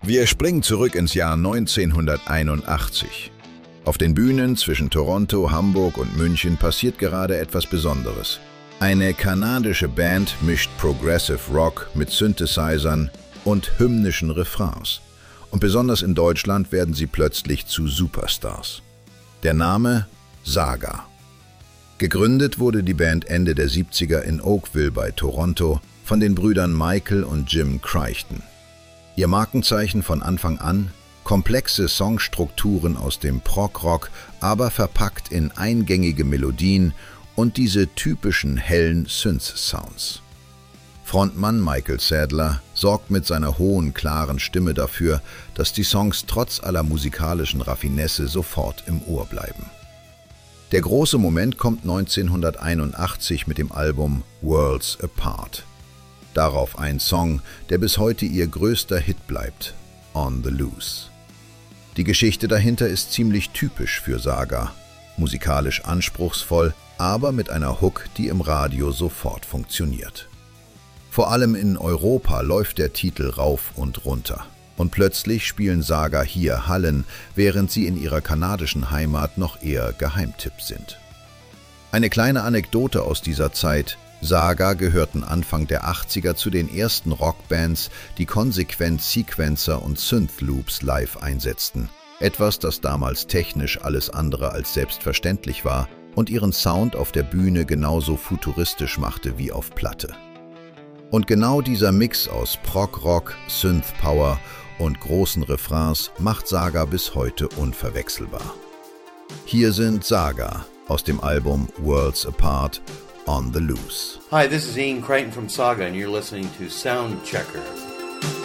Wir springen zurück ins Jahr 1981. Auf den Bühnen zwischen Toronto, Hamburg und München passiert gerade etwas Besonderes. Eine kanadische Band mischt Progressive Rock mit Synthesizern und hymnischen Refrains. Und besonders in Deutschland werden sie plötzlich zu Superstars. Der Name Saga. Gegründet wurde die Band Ende der 70er in Oakville bei Toronto von den Brüdern Michael und Jim Crichton. Ihr Markenzeichen von Anfang an: komplexe Songstrukturen aus dem Prog-Rock, aber verpackt in eingängige Melodien und diese typischen hellen Synth-Sounds. Frontmann Michael Sadler sorgt mit seiner hohen, klaren Stimme dafür, dass die Songs trotz aller musikalischen Raffinesse sofort im Ohr bleiben. Der große Moment kommt 1981 mit dem Album Worlds Apart. Darauf ein Song, der bis heute ihr größter Hit bleibt: On the Loose. Die Geschichte dahinter ist ziemlich typisch für Saga, musikalisch anspruchsvoll, aber mit einer Hook, die im Radio sofort funktioniert. Vor allem in Europa läuft der Titel rauf und runter. Und plötzlich spielen Saga hier Hallen, während sie in ihrer kanadischen Heimat noch eher Geheimtipp sind. Eine kleine Anekdote aus dieser Zeit: Saga gehörten Anfang der 80er zu den ersten Rockbands, die konsequent Sequencer und Synth-Loops live einsetzten. Etwas, das damals technisch alles andere als selbstverständlich war und ihren Sound auf der Bühne genauso futuristisch machte wie auf Platte. Und genau dieser Mix aus Prog-Rock, Synth-Power und großen Refrains macht Saga bis heute unverwechselbar. Hier sind Saga aus dem Album Worlds Apart, On the Loose. Hi, this is Ian Crichton from Saga and you're listening to Sound Checker.